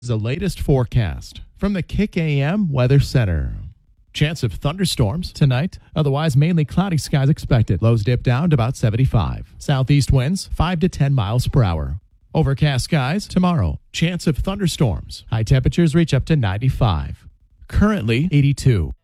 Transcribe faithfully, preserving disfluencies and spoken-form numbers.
The latest forecast from the Kick A M Weather Center. Chance of thunderstorms tonight. Otherwise, mainly cloudy skies expected. Lows dip down to about seventy-five. Southeast winds five to ten miles per hour. Overcast skies tomorrow. Chance of thunderstorms. High temperatures reach up to ninety-five. Currently eighty-two.